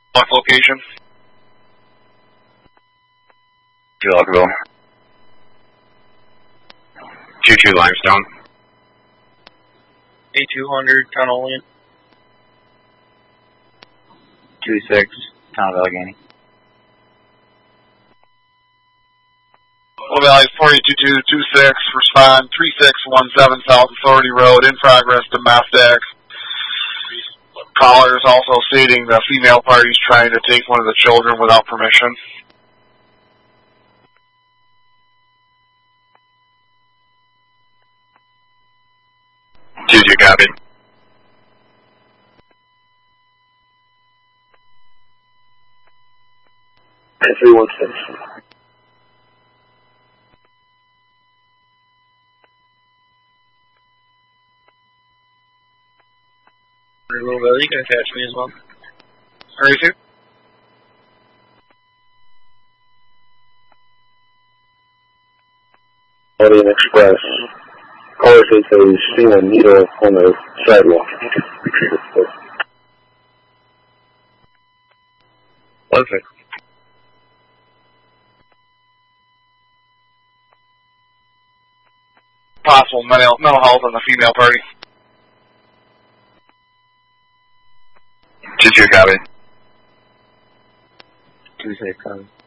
location. Lockville. 22 Limestone. A200, Town Olean. 26, Town of Allegheny. Low Valley 48226, respond 3617 South Authority Road, in progress, domestic. Callers also stating the female party's trying to take one of the children without permission. Did you copy? Everyone says. Louisville, you can attach me as well. Hurry to. Orient Express. Caller says they've seen a needle on the sidewalk. Perfect. Possible mental health on the female party. Did you copy? 26,